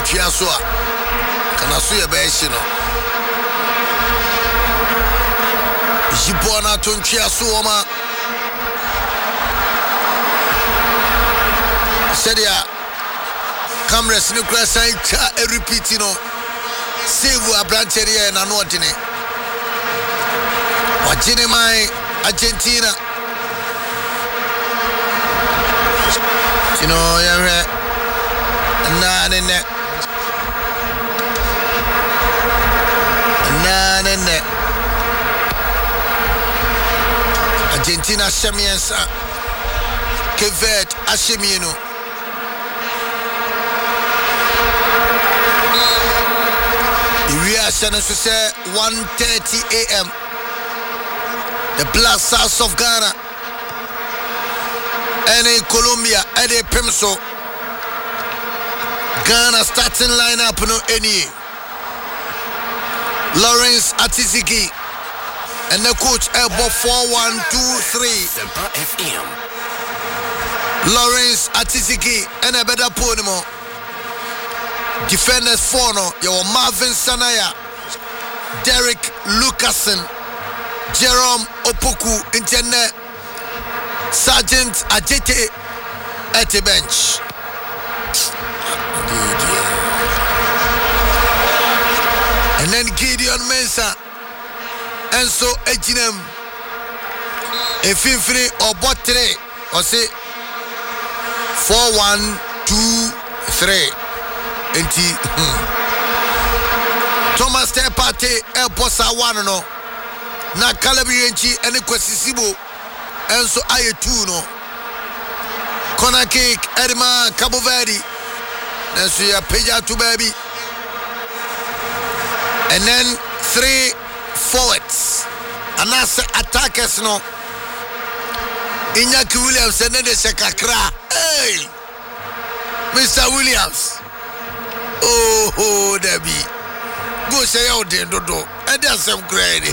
ntwia so a kana so ye be hye no jibo na to ntwia so o ma sedia cameras ni kura san cha repeat no save abrancherie na no odine wajine mai Argentina yare na Argentina Shamiensa Kevet Ashemieno we are saying to say 1:30 a.m. the Black Stars of Ghana and in Colombia and in Pimso Ghana starting lineup no any Lawrence Atiziki and the coach Elbow 4-1-2-3 FM Lawrence Atiziki and a better ponimo defenders 4 no your Marvin Sanaya Derek Lucasen Jerome Opoku Interne Sergeant Ajete at the bench. And then Gideon Mensah Enso Ejinem Efifri or Botre or say 4-1-2-3 Enti Thomas Tepate El Posa 1 no na Calabrienchi and the Kwesisibo Enso aye 2 no corner kick Edma Cabo Verde Enso ya Peja to baby and then 3 forwards and that's attackers no Iñaki Williams and then the Sekakra hey Mr. Williams oh Debbie go say out there dodo and that's some credit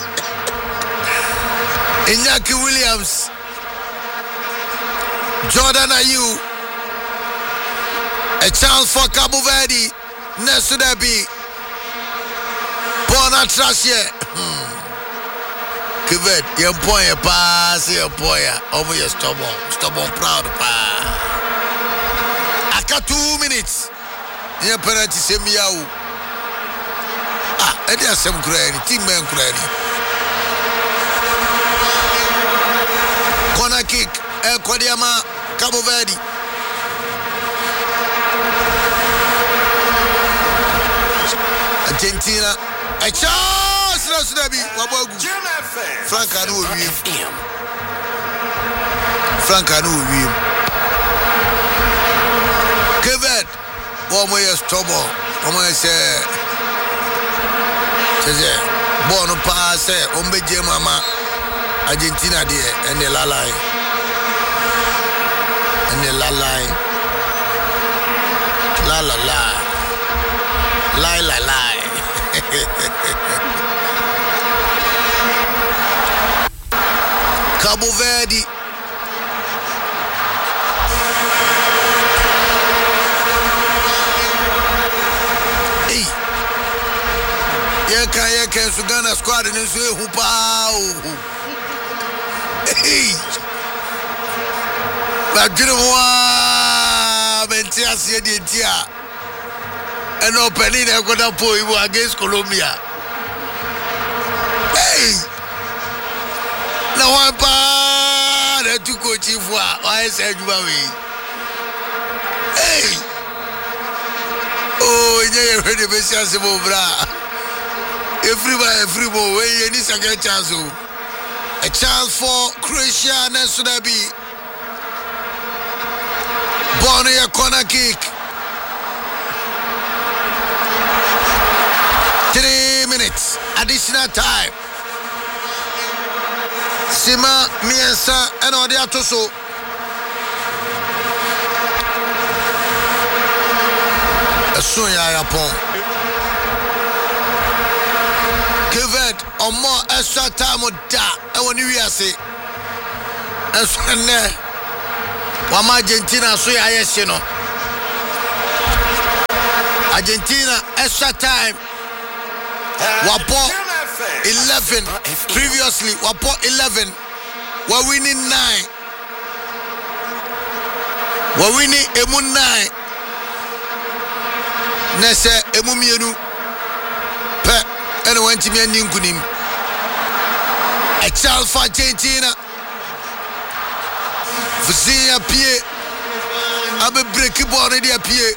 Iñaki Williams Jordan Ayew a chance for Cabo Verde next to Debbie Bona Trashie Kivet your boy pass your boy over your stubborn proud pa aka 2 minutes your penalty semi yawo and there's some credit team man credit corner kick El Kodiama Cabo Verde Argentina a chance no Sudabi Wabogu Frank Anu William Frank Anu William Kevin Omo yes tobo Omo say Bono pass ombeje mama Argentina there and the la line and the la line la la la la la la Cabo Verde hey you can Sugana squad in this way hey but you know Mentia and opening a good against Colombia hey now I'm bad to coach you I said you hey oh you're ready to be sensible bra everybody way any second chance a chance for Croatia and Sudabi Bono corner kick 3 minutes additional time Sima Miensa and Odiatoso Sunya Yapon give it on more extra time with that and when you say and so Argentina so yes you know Argentina extra time. Wapo 11 previously. Wapo 11. We're winning 9. We're winning emu 9. Nese emu mienu. Pe ene wanti mi andi nkunim. Excel for Argentina. Fusia pie. Abe break ball ready pie.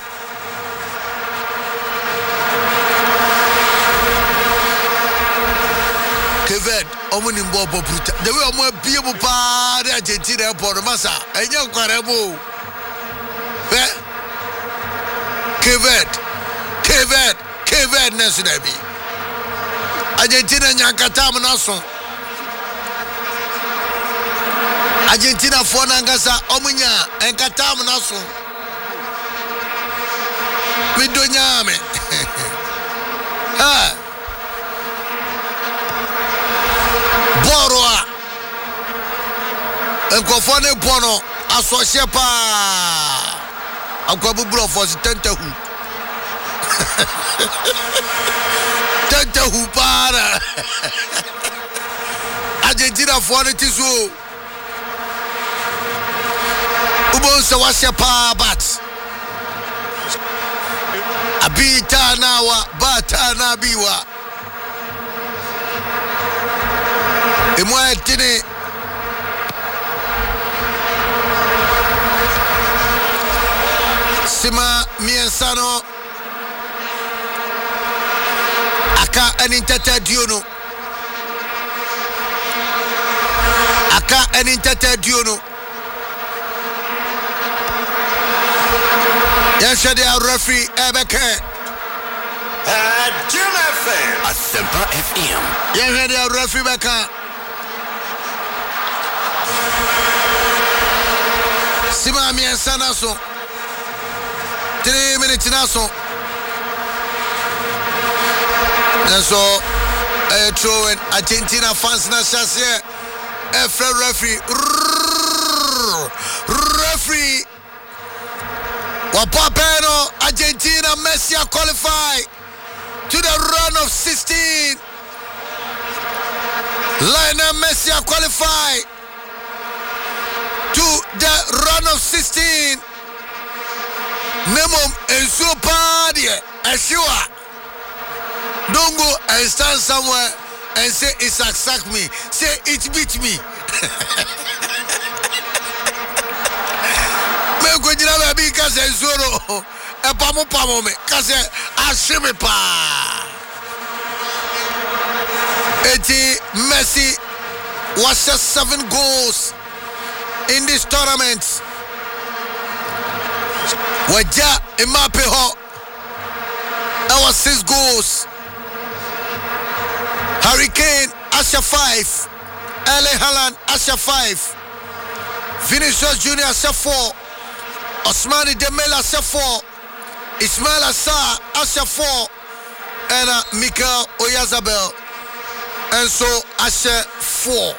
Kevin, omuni mbobo bruta. The way omo bie mo pa de Argentina airport masa. Enye nkwarebo. Kevin nesu na bi. Argentina nyankata mnaso. Argentina for nangasa omunya enkata mnaso. Midonyame. Ha. Borwa. Enkofone bono asoshe pa. Akwabubulo for tentahu. Tentahu para. Argentina for it is so. Ubon se washe pa bat. Abita nawa bata na biwa. Emwa tini Sima miensano aka anintata diono Yanshade a referee Ebeke Asempa FM Yanshade a referee Beka Sima miensana so 3 minutes na so. And so throwing Argentina fans na shase referee Wapapeno Argentina Messi qualify to the round of 16. Lionel Messi qualify to the round of 16. Nemom and super dear Ashua. Don't go and stand somewhere and say it's sack me. Say it beat me. Me go jina baby kase zoro. E pamo me kase ashime pa. Eti Messi was just 7 goals in this tournament. Waja Mbappe ho. That was 6 goals. Harry Kane Asha 5. Erling Haaland Asha 5. Vinicius Junior Asha 4. Ousmane Dembele Asha 4. Ismail Assar Asha 4. And Mikel Oyarzabal and so Asha 4.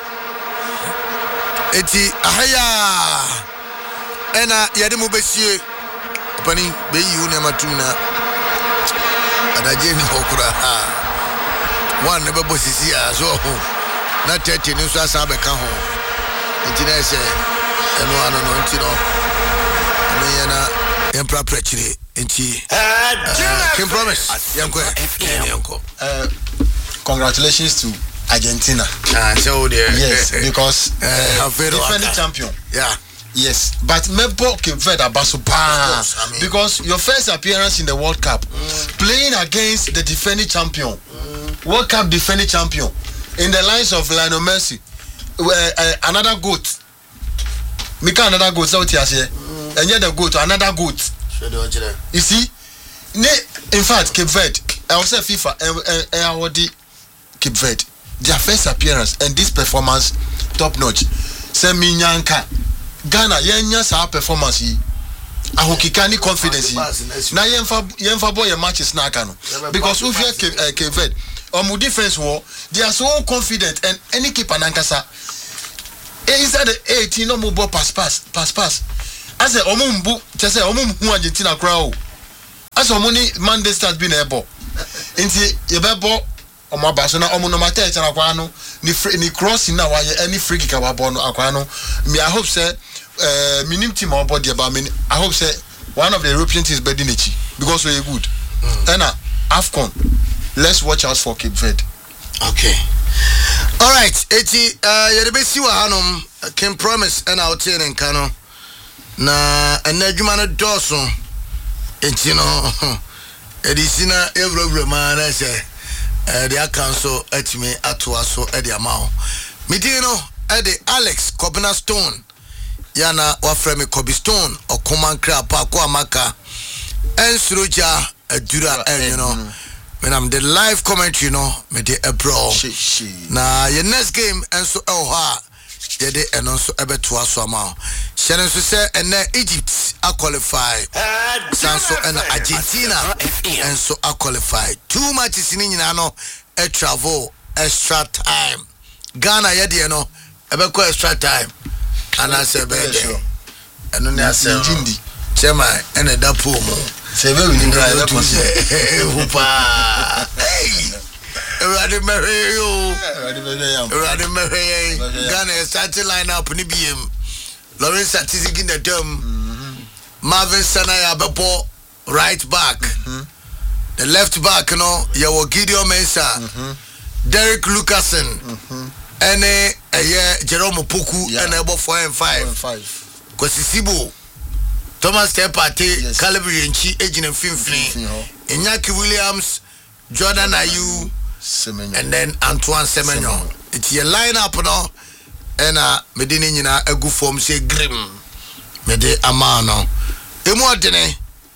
Eti ahaya. Ena yadimu besie pani be yu ne matuna adaje ni hokura one ne bebo sisi a so ho na tete ni so asa be ka ho nti na se eno ano no nti no me yana empra prechire nti can promise yanko congratulations to Argentina. So there. Yes, because defending champion. Yeah. Yes, but Mebo Cape Verde Abasopa, because your first appearance in the World Cup, playing against the defending champion, World Cup defending champion, in the lines of Lionel Messi, another goat. Mika another goat, so and yet the goat, another goat. You see, in fact, Cape Verde, I was say FIFA, and Cape Verde, their first appearance and this performance, top notch. Semi Nyanka. Ghana yenya sa performance yi ahokikani confidence yi na yenfa boy matches na aka no because if you Cape Verde omu defense war they are so confident and any keeper nankasa inside the 18 no mo ball pass as omu mbu say omu hu Argentina crowd as money Monday start being a ball. Inti yebebo omaba so na omo no mata e tena kwa no ni crossing na why any free kick ababo no akwa no. Me I hope say minim team on board about me. I hope say one of the European teams bedding echi because we are good. And AFCON, let's watch out for Cape Verde. Okay. All right. Eti yedebesi wa hanom can promise and out here in Kano na enadwuma no doso enti no edisina every man say the council etime atoa so e de amao meeting no e de Alex Kobina Stone yana wafre me Kobe Stone okoman kra pa ko amaka ensuroja adura you know when I'm the live commentary me de ebro na your next game enso elha yede eno so ebeto aso ama shene so say ene Egypt a qualify sanso ena Argentina enso a qualify two matches ni nyina no e travel extra time Ghana yede no ebeko extra time ana se be de eno ne asem jindi chema ene da pomo se be wini gra to say hupa hey Ready Mario. Ready Mario. Ghana starting lineup ni BM. Lawrence Atizig in the dome. Marvin Sanaya Bebo right back. The left back, Yawo Gideon Mensah. Derek Lucasen. And Jerome Poku and about 4 and 5. Kwesisibo. Thomas Tepate, Calabri and Chi Agent and Finfree. Iñaki Williams, Jordan Ayew. Semenyo. And then Antoine Semenyo. It's your lineup no. And medini nyina egu form say grim. Mede amano. Imuotene.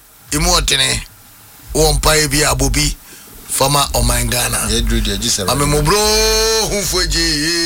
Wompa ebi abobi former Omangana. Ye dread ye jisere. Ame mo bro hunfoji.